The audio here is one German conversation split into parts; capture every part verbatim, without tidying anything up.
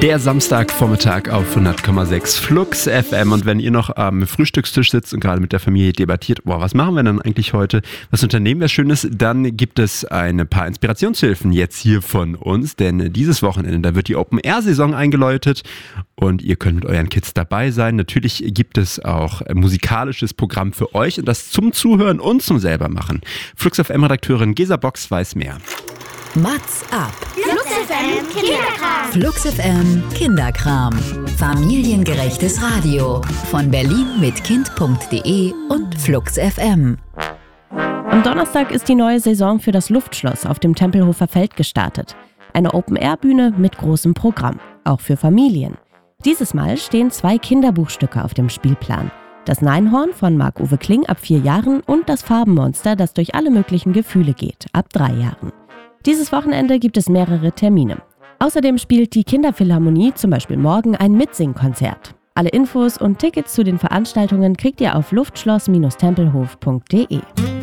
Der Samstagvormittag auf hundert Komma sechs Flux F M. Und wenn ihr noch am Frühstückstisch sitzt und gerade mit der Familie debattiert, boah, was machen wir denn eigentlich heute? Was unternehmen wir Schönes? Dann gibt es ein paar Inspirationshilfen jetzt hier von uns. Denn dieses Wochenende, da wird die Open-Air-Saison eingeläutet und ihr könnt mit euren Kids dabei sein. Natürlich gibt es auch ein musikalisches Programm für euch und das zum Zuhören und zum selber machen. Flux F M-Redakteurin Gesa Box weiß mehr. Mats ab. Flux F M Kinderkram. Flux F M Kinderkram. Familiengerechtes Radio. Von Berlin mit Kind punkt de und Flux F M. Am Donnerstag ist die neue Saison für das Luftschloss auf dem Tempelhofer Feld gestartet. Eine Open-Air-Bühne mit großem Programm, auch für Familien. Dieses Mal stehen zwei Kinderbuchstücke auf dem Spielplan. Das Neinhorn von Marc-Uwe Kling ab vier Jahren und das Farbenmonster, das durch alle möglichen Gefühle geht, ab drei Jahren. Dieses Wochenende gibt es mehrere Termine. Außerdem spielt die Kinderphilharmonie zum Beispiel morgen ein Mitsingkonzert. Alle Infos und Tickets zu den Veranstaltungen kriegt ihr auf luftschloss tempelhof punkt de.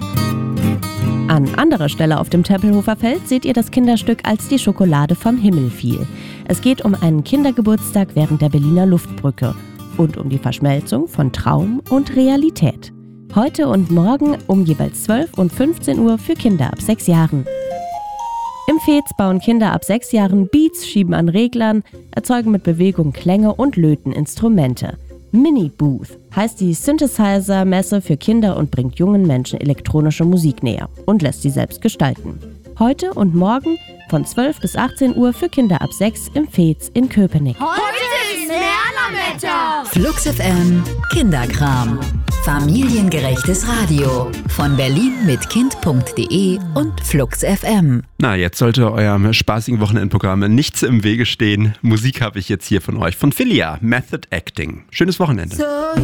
An anderer Stelle auf dem Tempelhofer Feld seht ihr das Kinderstück Als die Schokolade vom Himmel fiel. Es geht um einen Kindergeburtstag während der Berliner Luftbrücke und um die Verschmelzung von Traum und Realität. Heute und morgen um jeweils zwölf und fünfzehn Uhr für Kinder ab sechs Jahren. Im Fez bauen Kinder ab sechs Jahren Beats, schieben an Reglern, erzeugen mit Bewegung Klänge und löten Instrumente. Mini-Booth heißt die Synthesizer-Messe für Kinder und bringt jungen Menschen elektronische Musik näher und lässt sie selbst gestalten. Heute und morgen von zwölf bis achtzehn Uhr für Kinder ab sechs im Fez in Köpenick. Heute ist Lernerwetter. Flux F M Kinderkram. Familiengerechtes Radio. Von Berlin mit Kind punkt de und Flux F M. Na, jetzt sollte eurem spaßigen Wochenendprogramm nichts im Wege stehen. Musik habe ich jetzt hier von euch. Von Filia, Method Acting. Schönes Wochenende. So